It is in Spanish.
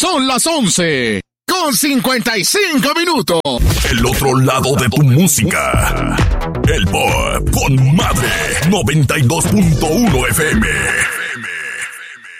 Son las 11:55. El otro lado de tu música. El Pop con Madre 92.1 FM.